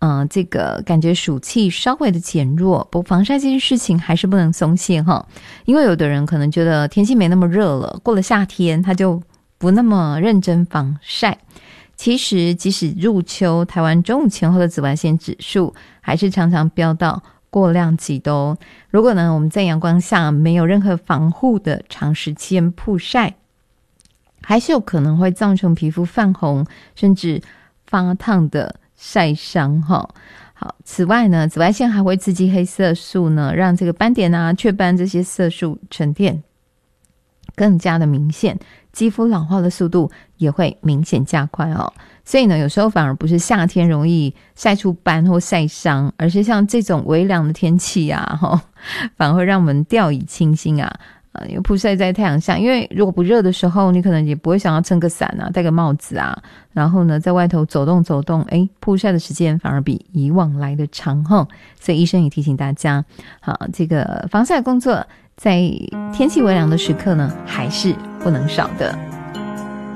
这个感觉暑气稍微的减弱，不过防晒这件事情还是不能松懈哈。因为有的人可能觉得天气没那么热了，过了夏天他就不那么认真防晒。其实即使入秋，台湾中午前后的紫外线指数还是常常飙到过量级的哦。如果呢我们在阳光下没有任何防护的长时间曝晒，还是有可能会造成皮肤泛红甚至发烫的晒伤哈。好，此外呢，紫外线还会刺激黑色素呢，让这个斑点啊、雀斑这些色素沉淀更加的明显，肌肤老化的速度也会明显加快哦。所以呢，有时候反而不是夏天容易晒出斑或晒伤，而是像这种微凉的天气啊，反而会让我们掉以轻心啊。因为曝晒在太阳下，因为如果不热的时候，你可能也不会想要撑个伞啊，戴个帽子啊，然后呢，在外头走动走动，曝晒的时间反而比以往来的长吼。所以医生也提醒大家，好，这个防晒工作在天气微凉的时刻呢，还是不能少的。